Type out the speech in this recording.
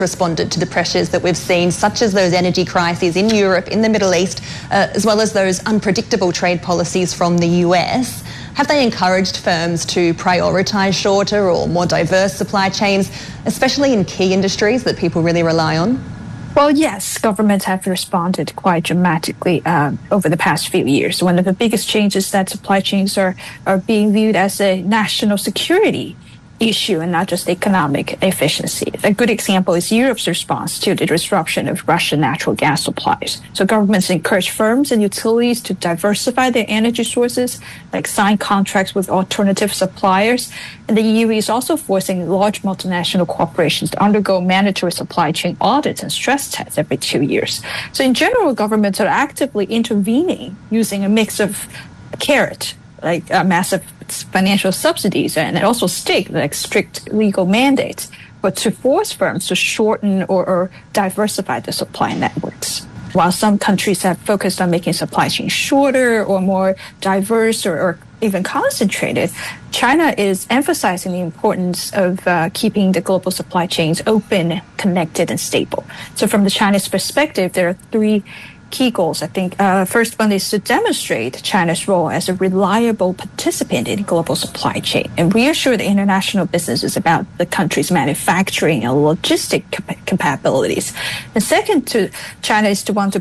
responded to the pressures that we've seen, such as those energy crises in Europe, in the Middle East, as well as those unpredictable trade policies from the US? Have they encouraged firms to prioritise shorter or more diverse supply chains, especially in key industries that people really rely on? Well, yes, governments have responded quite dramatically over the past few years. One of the biggest changes that supply chains are being viewed as a national security issue and not just economic efficiency. A good example is Europe's response to the disruption of Russian natural gas supplies. So governments encourage firms and utilities to diversify their energy sources, like sign contracts with alternative suppliers. And the EU is also forcing large multinational corporations to undergo mandatory supply chain audits and stress tests every 2 years. So in general, governments are actively intervening using a mix of carrot, like massive financial subsidies, and also stick, like strict legal mandates, but to force firms to shorten or diversify the supply networks. While some countries have focused on making supply chains shorter or more diverse or even concentrated, China is emphasizing the importance of keeping the global supply chains open, connected, and stable. So from the Chinese perspective, there are three key goals. I think first one is to demonstrate China's role as a reliable participant in global supply chain and reassure the international businesses about the country's manufacturing and logistic capabilities. The second to China is to want to